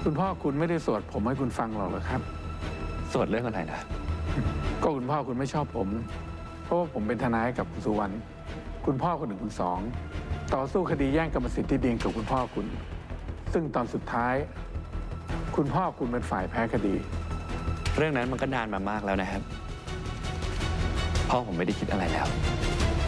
คุณพ่อคุณไม่ได้สวดผมให้คุณฟังหรอกเหรอครับสวดเรื่องอะไรนะก็คุณพ่อคุณไม่ชอบผมเพราะว่าผมเป็นทนายกับคุณสุวรรณคุณพ่อคนหนึ่งคุณสองต่อสู้คดีแย่งกรรมสิทธิ์ที่ดินกับคุณพ่อคุณซึ่งตอนสุดท้ายคุณพ่อคุณเป็นฝ่ายแพ้คดีเรื่องนั้นมันก็นานมามากแล้วนะครับพ่อผมไม่ได้คิดอะไรแล้ว